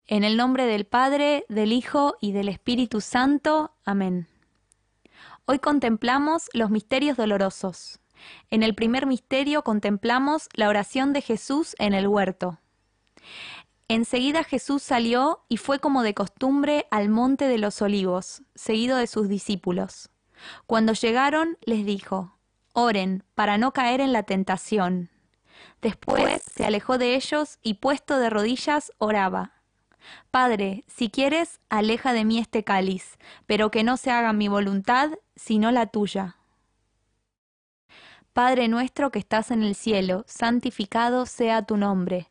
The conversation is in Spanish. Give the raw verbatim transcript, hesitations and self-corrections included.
En el nombre del Padre, del Hijo y del Espíritu Santo. Amén. Hoy contemplamos los misterios dolorosos. En el primer misterio contemplamos la oración de Jesús en el huerto. Enseguida Jesús salió y fue como de costumbre al monte de los olivos, seguido de sus discípulos. Cuando llegaron, les dijo: Oren para no caer en la tentación. Después se alejó de ellos y, puesto de rodillas, oraba: Padre, si quieres, aleja de mí este cáliz, pero que no se haga mi voluntad, sino la tuya. Padre nuestro que estás en el cielo, santificado sea tu nombre.